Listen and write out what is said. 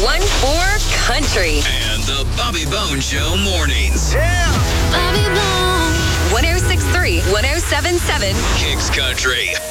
one for country. And the Bobby Bone Show mornings. Bobby Bone. 106.3, 107.7. Kicks Country.